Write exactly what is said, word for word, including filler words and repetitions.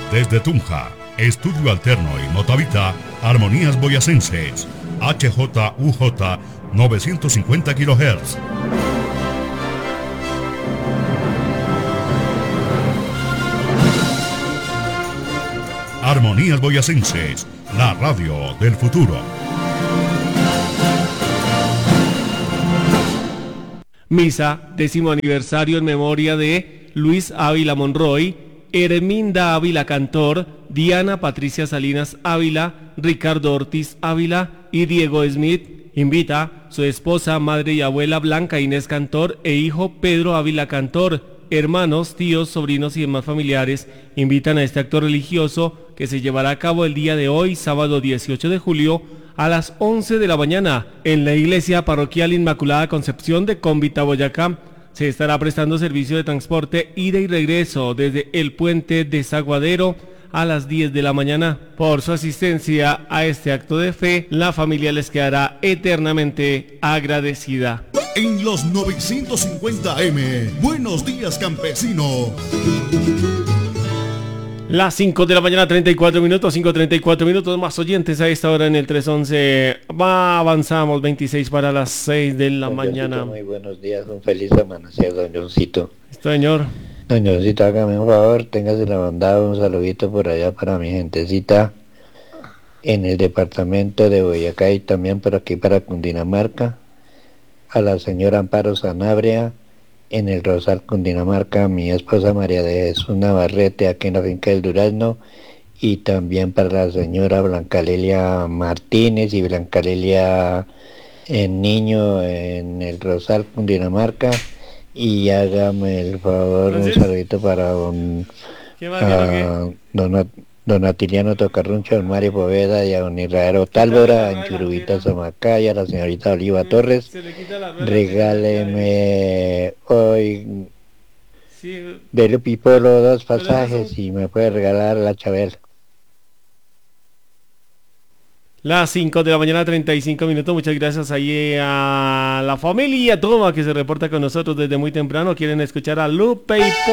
Desde Tunja, Estudio Alterno y Motavita, Armonías Boyacenses, H J U J novecientos cincuenta kilohertz. Armonías Boyacenses, la radio del futuro. Misa, décimo aniversario en memoria de Luis Ávila Monroy, Herminda Ávila Cantor, Diana Patricia Salinas Ávila, Ricardo Ortiz Ávila y Diego Smith. Invita su esposa, madre y abuela Blanca Inés Cantor e hijo Pedro Ávila Cantor. Hermanos, tíos, sobrinos y demás familiares invitan a este acto religioso que se llevará a cabo el día de hoy, sábado dieciocho de julio, a las once de la mañana, en la Iglesia Parroquial Inmaculada Concepción de Cómbita, Boyacá. Se estará prestando servicio de transporte ida y regreso desde el puente de Saguadero a las diez de la mañana. Por su asistencia a este acto de fe, la familia les quedará eternamente agradecida. En los novecientos cincuenta eme, buenos días, campesino. Las cinco de la mañana, treinta y cuatro minutos, cinco treinta y cuatro minutos, más oyentes a esta hora en el trescientos once. Va, avanzamos, veintiséis para las seis de la Don mañana. Johncito, muy buenos días, un feliz amanecer, don Johncito. Señor. Don Johncito, hágame un favor, téngase la bondad, un saludito por allá para mi gentecita en el departamento de Boyacá y también por aquí para Cundinamarca, a la señora Amparo Sanabria en el Rosal, Cundinamarca, mi esposa María de Jesús Navarrete aquí en la finca del Durazno, y también para la señora Blanca Lilia Martínez y Blanca Lilia en Niño en el Rosal, Cundinamarca. Y hágame el favor, un saludito para don, uh, don, don Atiliano Tocarruncho, don Mario Poveda y a don Israel Otálvora, en Churubita, Somacá, y a la señorita Oliva Torres. Regáleme hoy de Lupipolo dos pasajes y me puede regalar la Chabel. Las cinco de la mañana, treinta y cinco minutos. Muchas gracias ahí a la familia Toma que se reporta con nosotros desde muy temprano. Quieren escuchar a Lupe y